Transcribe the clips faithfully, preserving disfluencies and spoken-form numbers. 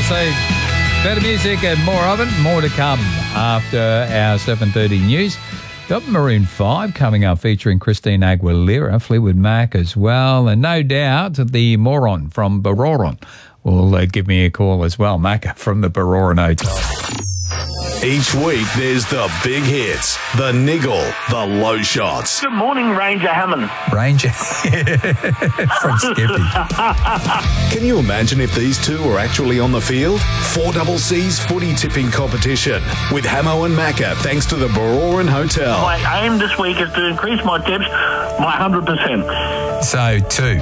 So better music and more of it. More to come after our seven thirty news. Got Maroon five coming up featuring Christine Aguilera, Fleetwood Mac as well. And no doubt the moron from Baroran will uh, give me a call as well. Macca from the Baroran Hotel. Each week, there's the big hits, the niggle, the low shots. Good morning, Ranger Hammond. Ranger from Skippy. Can you imagine if these two were actually on the field? four double C's footy tipping competition with Hamo and Macca, thanks to the Baroran Hotel. My aim this week is to increase my tips by one hundred percent. So, two.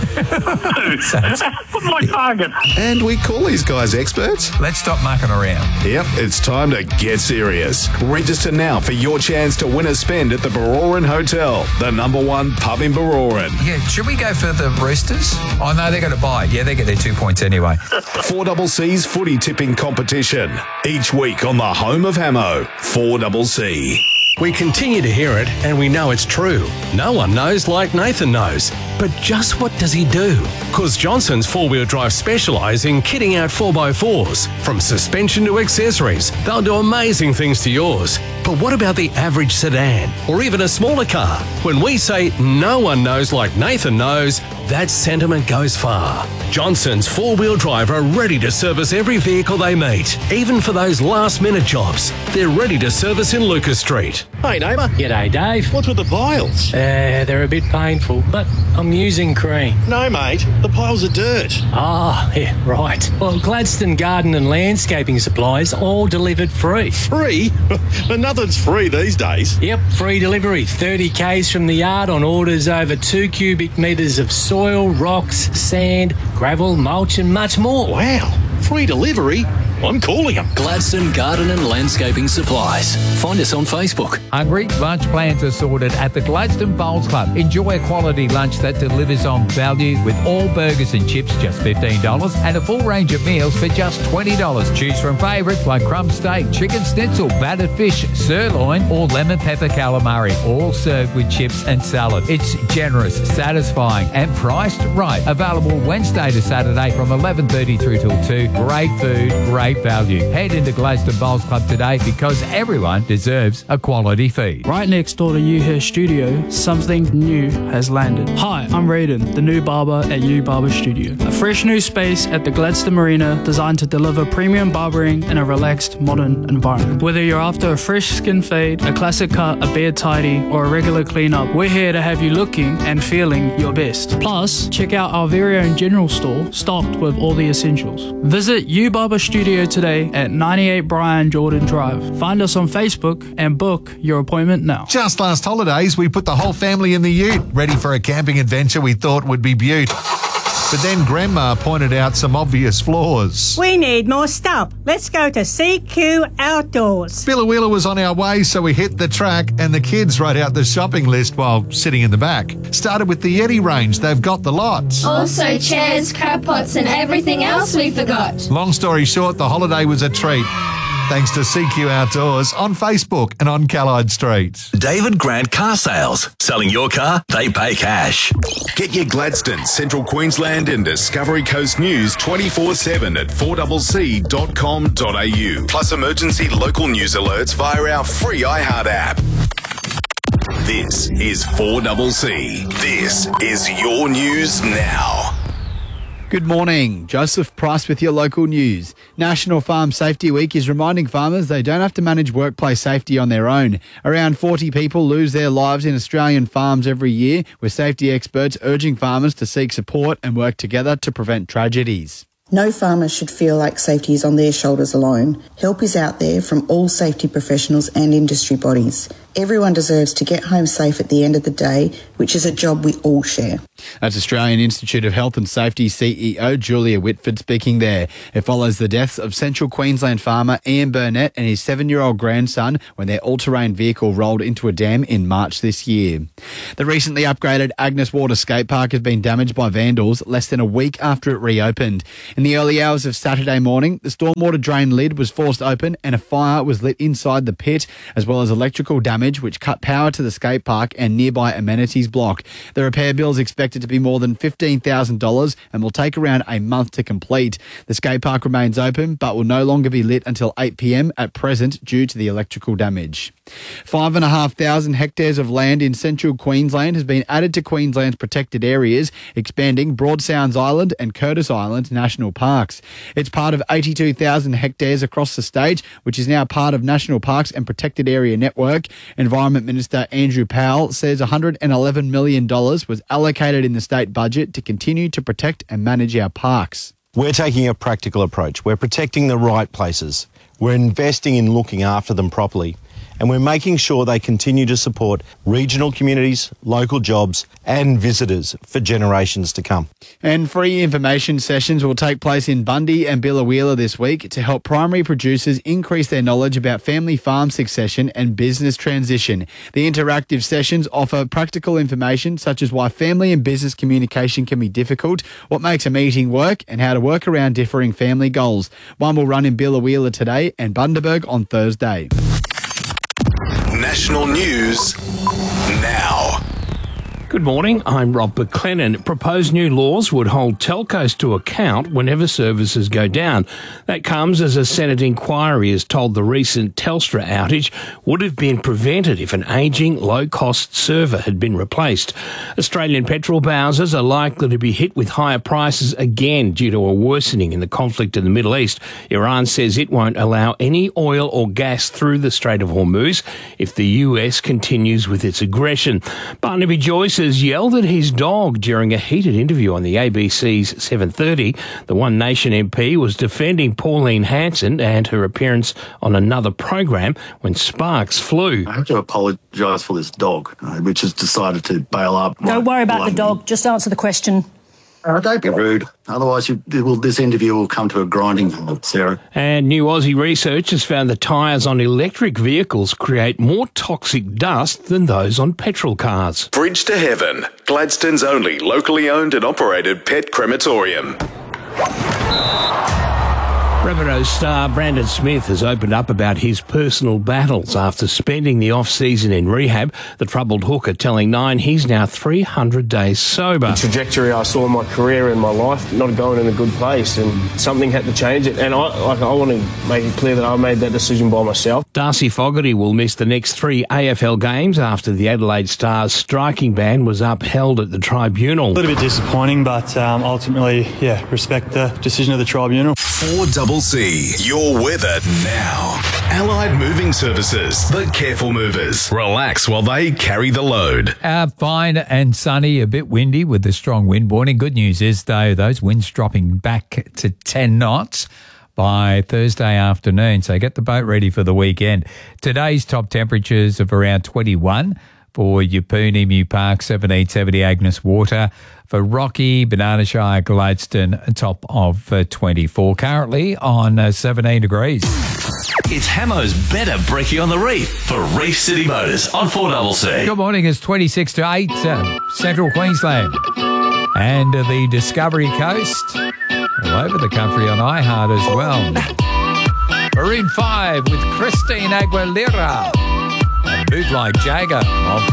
What's my target? And we call these guys experts. Let's stop mucking around. Yep, it's time to get serious. Register now for your chance to win a spend at the Baroran Hotel, the number one pub in Baroran. Yeah, should we go for the Roosters? Oh, no, they're going to buy. Yeah, they get their two points anyway. four double C's footy tipping competition. Each week on the home of Hamo, four double C. We continue to hear it, and we know it's true. No one knows like Nathan knows. But just what does he do? Because Johnson's four-wheel drive specialise in kitting out four by fours. From suspension to accessories, they'll do amazing things to yours. But what about the average sedan, or even a smaller car? When we say no one knows like Nathan knows, that sentiment goes far. Johnson's four-wheel drive are ready to service every vehicle they meet, even for those last-minute jobs. They're ready to service in Lucas Street. Hey, neighbour. G'day, Dave. What's with the piles? Uh, they're a bit painful, but I'm using cream. No, mate. The piles are dirt. Ah, yeah, right. Well, Gladstone Garden and Landscaping Supplies all delivered free. Free? But nothing's free these days. Yep, free delivery. thirty kays from the yard on orders over two cubic metres of soil, rocks, sand, gravel, mulch and much more. Wow. Free delivery? I'm calling them. Gladstone Garden and Landscaping Supplies. Find us on Facebook. Hungry? Lunch plans are sorted at the Gladstone Bowls Club. Enjoy a quality lunch that delivers on value with all burgers and chips just fifteen dollars and a full range of meals for just twenty dollars. Choose from favourites like crumb steak, chicken schnitzel, battered fish, sirloin or lemon pepper calamari, all served with chips and salad. It's generous, satisfying and priced right. Available Wednesday to Saturday from eleven thirty through till two. Great food, great value. Head into Gladstone Bowls Club today because everyone deserves a quality feed. Right next door to You Hair Studio, something new has landed. Hi, I'm Raiden, the new barber at You Barber Studio. A fresh new space at the Gladstone Marina designed to deliver premium barbering in a relaxed, modern environment. Whether you're after a fresh skin fade, a classic cut, a beard tidy, or a regular cleanup, we're here to have you looking and feeling your best. Plus, check out our very own general store stocked with all the essentials. Visit You Barber Studio today at ninety-eight Brian Jordan Drive. Find us on Facebook and book your appointment now. Just last holidays, we put the whole family in the ute, ready for a camping adventure we thought would be beaut. But then Grandma pointed out some obvious flaws. We need more stuff. Let's go to C Q Outdoors. Billawheeler was on our way, so we hit the track and the kids wrote out the shopping list while sitting in the back. Started with the Yeti range. They've got the lots. Also chairs, crab pots and everything else we forgot. Long story short, the holiday was a treat. Thanks to C Q Outdoors on Facebook and on Callide Street. David Grant Car Sales. Selling your car, they pay cash. Get your Gladstone, Central Queensland and Discovery Coast news twenty-four seven at four c c dot com dot a u. Plus emergency local news alerts via our free iHeart app. This is four C C. This is your news now. Good morning. Joseph Price with your local news. National Farm Safety Week is reminding farmers they don't have to manage workplace safety on their own. Around forty people lose their lives in Australian farms every year, with safety experts urging farmers to seek support and work together to prevent tragedies. No farmer should feel like safety is on their shoulders alone. Help is out there from all safety professionals and industry bodies. Everyone deserves to get home safe at the end of the day, which is a job we all share. That's Australian Institute of Health and Safety C E O Julia Whitford speaking there. It follows the deaths of Central Queensland farmer Ian Burnett and his seven-year-old grandson when their all-terrain vehicle rolled into a dam in March this year. The recently upgraded Agnes Water Skate Park has been damaged by vandals less than a week after it reopened. In the early hours of Saturday morning, the stormwater drain lid was forced open and a fire was lit inside the pit, as well as electrical damage damage which cut power to the skate park and nearby amenities block. The repair bill is expected to be more than fifteen thousand dollars and will take around a month to complete. The skate park remains open but will no longer be lit until eight p.m. at present due to the electrical damage. Five and a half thousand hectares of land in central Queensland has been added to Queensland's protected areas, expanding Broadsounds Island and Curtis Island national parks. It's part of eighty-two thousand hectares across the state, which is now part of National Parks and Protected Area Network. Environment Minister Andrew Powell says one hundred eleven million dollars was allocated in the state budget to continue to protect and manage our parks. We're taking a practical approach. We're protecting the right places. We're investing in looking after them properly. And we're making sure they continue to support regional communities, local jobs and visitors for generations to come. And free information sessions will take place in Bundy and Biloela this week to help primary producers increase their knowledge about family farm succession and business transition. The interactive sessions offer practical information such as why family and business communication can be difficult, what makes a meeting work and how to work around differing family goals. One will run in Biloela today and Bundaberg on Thursday. National news now. Good morning, I'm Rob McLennan. Proposed new laws would hold telcos to account whenever services go down. That comes as a Senate inquiry has told the recent Telstra outage would have been prevented if an ageing, low-cost server had been replaced. Australian petrol bowsers are likely to be hit with higher prices again due to a worsening in the conflict in the Middle East. Iran says it won't allow any oil or gas through the Strait of Hormuz if the U S continues with its aggression. Barnaby Joyce has yelled at his dog during a heated interview on the A B C's seven thirty. The One Nation M P was defending Pauline Hanson and her appearance on another program when sparks flew. I have to apologise for this dog, uh, which has decided to bail up. Don't worry about the dog. Just answer the question. Uh, don't be rude. Otherwise, you, will, this interview will come to a grinding halt, Sarah. And new Aussie research has found the tyres on electric vehicles create more toxic dust than those on petrol cars. Bridge to Heaven, Gladstone's only locally owned and operated pet crematorium. Rabbitohs star Brandon Smith has opened up about his personal battles after spending the off-season in rehab. The troubled hooker telling Nine he's now three hundred days sober. The trajectory I saw in my career and my life not going in a good place, and something had to change it. And I, like, I want to make it clear that I made that decision by myself. Darcy Fogarty will miss the next three A F L games after the Adelaide Stars striking ban was upheld at the tribunal. A little bit disappointing, but um, ultimately, yeah, respect the decision of the tribunal. four C C, your weather now. Allied Moving Services, the careful movers. Relax while they carry the load. Uh, fine and sunny, a bit windy with the strong wind warning. Good news is, though, those winds dropping back to ten knots by Thursday afternoon. So get the boat ready for the weekend. Today's top temperatures of around twenty-one for Yeppoon, Emu Park, seventeen, seventy Agnes Water. For Rocky, Banana Shire, Gladstone, a top of uh, twenty-four. Currently on uh, seventeen degrees. It's Hamo's Better Brekkie on the Reef for Reef City Motors on four C C. Good morning. It's twenty-six to eight, uh, Central Queensland. And uh, the Discovery Coast, all over the country on iHeart as well. Maroon five with Christine Aguilera. And Boot Like Jagger on